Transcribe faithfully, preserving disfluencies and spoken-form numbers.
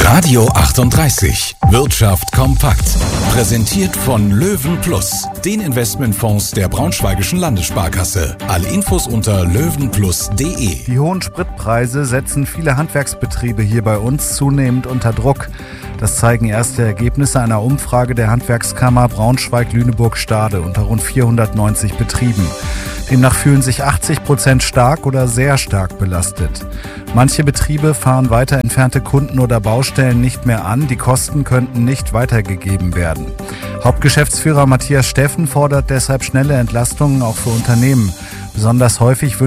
Radio achtunddreißig. Wirtschaft kompakt. Präsentiert von Löwen Plus, den Investmentfonds der Braunschweigischen Landessparkasse. Alle Infos unter löwenplus punkt de. Die hohen Spritpreise setzen viele Handwerksbetriebe hier bei uns zunehmend unter Druck. Das zeigen erste Ergebnisse einer Umfrage der Handwerkskammer Braunschweig-Lüneburg-Stade unter rund vierhundertneunzig Betrieben. Demnach fühlen sich achtzig Prozent stark oder sehr stark belastet. Manche Betriebe fahren weiter entfernte Kunden oder Baustellen nicht mehr an. Die Kosten könnten nicht weitergegeben werden. Hauptgeschäftsführer Matthias Steffen fordert deshalb schnelle Entlastungen auch für Unternehmen. Besonders häufig wünscht